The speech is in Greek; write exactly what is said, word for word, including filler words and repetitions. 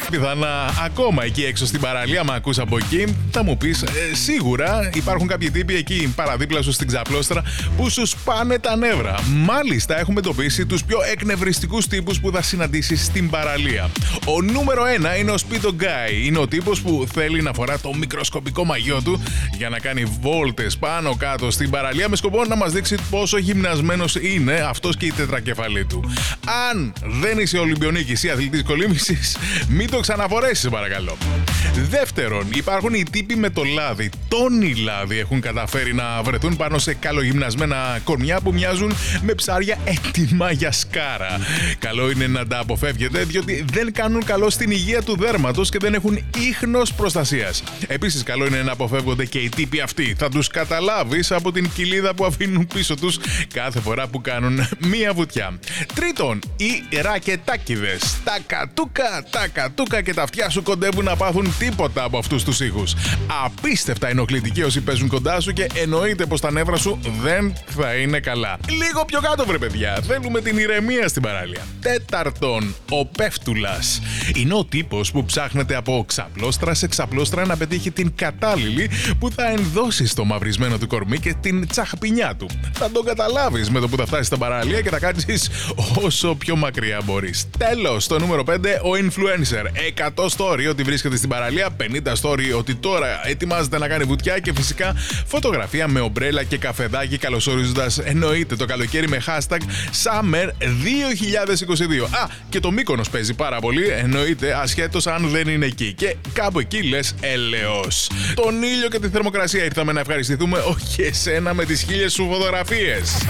πιθανά ακόμα εκεί έξω στην παραλία, μα ακούς από εκεί, θα μου πεις, ε, σίγουρα υπάρχουν κάποιοι τύποι εκεί παραδίπλα σου στην Ξαπλώστρα που σου σπάνε τα νεύρα. Μάλιστα, έχουμε εντοπίσει τους πιο εκνευριστικούς τύπους που θα συναντήσεις στην παραλία. Ο νούμερο ένα είναι ο Speedo Guy. Είναι ο τύπος που θέλει να φορά το μικροσκοπικό μαγιό του για να κάνει βόλτες πάνω κάτω στην παραλία με σκοπό να μας δείξει πόσο γυμνασμένος είναι αυτός και η τετρακεφαλή του. Αν δεν είσαι Ολυμπιονίκης ή αθλητής κολύμβησης, μην το ξαναφορέσεις, παρακαλώ. Δεύτερον, υπάρχουν οι τύποι με το λάδι. Τόνοι λάδι έχουν καταφέρει να βρεθούν πάνω σε καλογυμνασμένα κορμιά που μοιάζουν με ψάρια έτοιμα για σκάρα. Καλό είναι να τα αποφεύγετε, διότι δεν κάνουν καλό στην υγεία του δέρματος και δεν έχουν ίχνος προστασίας. Επίσης, καλό είναι να αποφεύγονται και οι τύποι αυτοί. Θα τους καταλάβεις από την κοιλίδα που αφήνουν πίσω τους κάθε φορά που κάνουν μία βουτιά. Τρίτον, οι ρακετάκιδες. Τα κατούκα, τα κατούκα και τα αυτιά σου κοντεύουν να πάθουν τίποτα από αυτούς τους ήχους. Απίστευτα ενοχλητικοί όσοι παίζουν κοντά σου και εννοείται πως τα νεύρα σου δεν θα είναι καλά. Λίγο πιο κάτω, βρε παιδιά. Θέλουμε την ηρεμία στην παραλία. Τέταρτον, ο πέφτουλας. Είναι ο τύπος που ψάχνεται από ξαπλώστρα σε ξαπλώστρα να πετύχει την κατάλληλη που θα ενδώσει στο μαυρισμένο του κορμί και την τσαχπινιά του. Θα τον καταλάβεις με το που θα φτάσεις στα παραλία και θα κάτσεις όσο πιο μακριά μπορείς. Τέλος, το νούμερο πέντε, ο influencer. εκατό story ότι βρίσκεται στην παραλία, πενήντα story ότι τώρα ετοιμάζεται να κάνει βουτιά και φυσικά φωτογραφία με ομπρέλα και καφεδάκι καλωσορίζοντας εννοείται το καλοκαίρι με hashtag Summer δύο χιλιάδες είκοσι δύο. Α, και το Μύκονος παίζει πάρα πολύ, εννοείται ασχέτως αν δεν είναι εκεί. Και κάπου εκεί λες έλεος. Τον ήλιο και τη θερμοκρασία ήρθαμε να ευχαριστηθούμε, όχι εσένα με τις χίλιες σου φωτογραφίες.